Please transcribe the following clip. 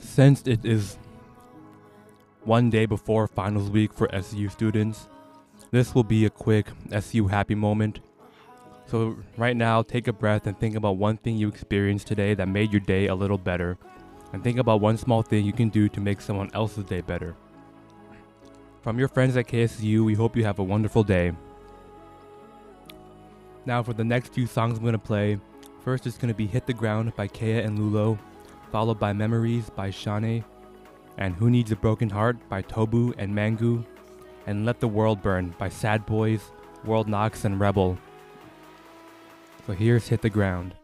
Since it is one day before finals week for SU students, this will be a quick SU happy moment. So right now, take a breath and think about one thing you experienced today that made your day a little better. And think about one small thing you can do to make someone else's day better. From your friends at KSU, we hope you have a wonderful day. Now for the next few songs I'm going to play, first it's going to be Hit the Ground by Kea and Lulo, followed by Memories by Shane, and Who Needs a Broken Heart by Tobu and Mangu, and Let the World Burn by Sad Boys, World Knox, and Rebel. So here's Hit the Ground.